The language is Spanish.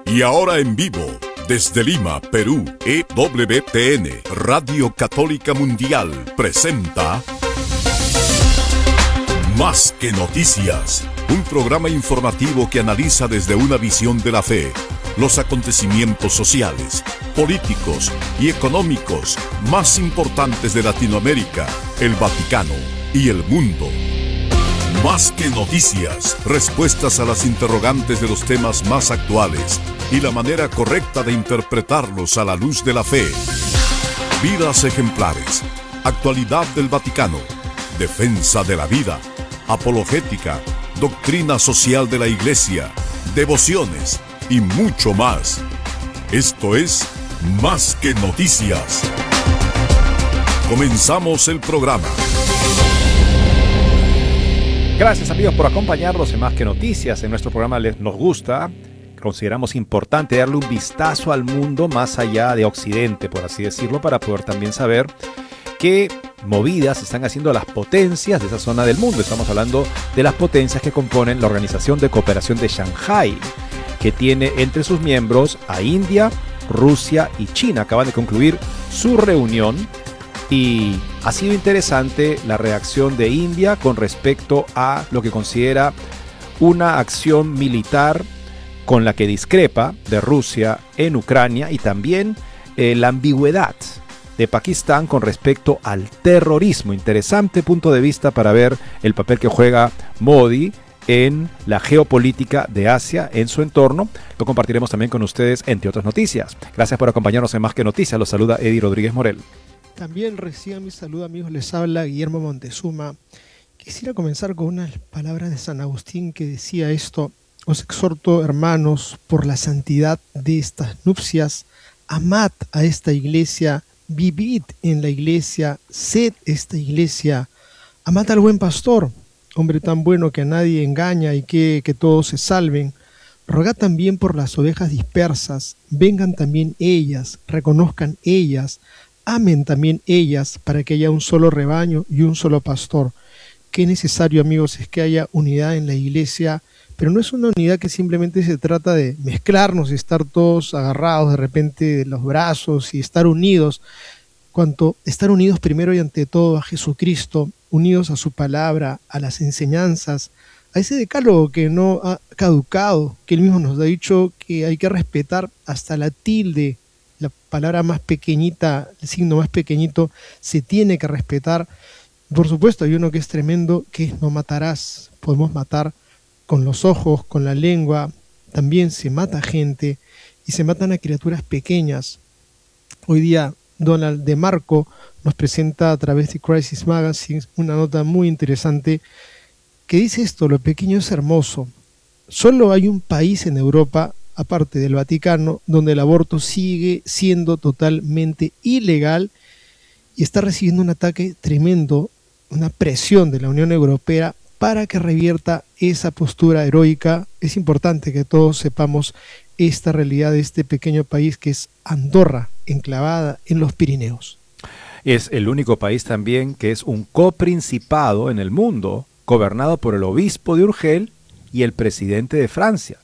Y ahora en vivo, desde Lima, Perú, EWTN, Radio Católica Mundial, presenta Más que Noticias, un programa informativo que analiza desde una visión de la fe los acontecimientos sociales, políticos y económicos más importantes de Latinoamérica, el Vaticano y el mundo. Más que noticias, respuestas a las interrogantes de los temas más actuales y la manera correcta de interpretarlos a la luz de la fe. Vidas ejemplares, actualidad del Vaticano, defensa de la vida, apologética, doctrina social de la Iglesia, devociones y mucho más. Esto es Más que Noticias. Comenzamos el programa. Gracias amigos por acompañarnos en Más que Noticias. En nuestro programa nos gusta, consideramos importante darle un vistazo al mundo más allá de Occidente, por así decirlo, para poder también saber qué movidas están haciendo las potencias de esa zona del mundo. Estamos hablando de las potencias que componen la Organización de Cooperación de Shanghái, que tiene entre sus miembros a India, Rusia y China. Acaban de concluir su reunión y ha sido interesante la reacción de India con respecto a lo que considera una acción militar con la que discrepa de Rusia en Ucrania, y también la ambigüedad de Pakistán con respecto al terrorismo. Interesante punto de vista para ver el papel que juega Modi en la geopolítica de Asia, en su entorno. Lo compartiremos también con ustedes, entre otras noticias. Gracias por acompañarnos en Más que Noticias. Los saluda Eddie Rodríguez Morel. También reciban mi saludo, amigos. Les habla Guillermo Montezuma. Quisiera comenzar con unas palabras de San Agustín que decía esto: os exhorto, hermanos, por la santidad de estas nupcias, amad a esta iglesia, vivid en la iglesia, sed esta iglesia, amad al buen pastor, hombre tan bueno que a nadie engaña y que todos se salven. Rogad también por las ovejas dispersas, vengan también ellas, reconozcan ellas, amen también ellas, para que haya un solo rebaño y un solo pastor. Qué necesario, amigos, es que haya unidad en la iglesia, pero no es una unidad que simplemente se trata de mezclarnos y estar todos agarrados de repente de los brazos y estar unidos, cuanto estar unidos primero y ante todo a Jesucristo, unidos a su palabra, a las enseñanzas, a ese decálogo que no ha caducado, que él mismo nos ha dicho que hay que respetar hasta la tilde. La palabra más pequeñita, el signo más pequeñito, se tiene que respetar. Por supuesto, hay uno que es tremendo, que es no matarás. Podemos matar con los ojos, con la lengua. También se mata gente y se matan a criaturas pequeñas. Hoy día Donald DeMarco nos presenta a través de Crisis Magazine una nota muy interesante que dice esto: lo pequeño es hermoso. Solo hay un país en Europa, aparte del Vaticano, donde el aborto sigue siendo totalmente ilegal y está recibiendo un ataque tremendo, una presión de la Unión Europea para que revierta esa postura heroica. Es importante que todos sepamos esta realidad de este pequeño país que es Andorra, enclavada en los Pirineos. Es el único país también que es un coprincipado en el mundo, gobernado por el obispo de Urgel y el presidente de Francia.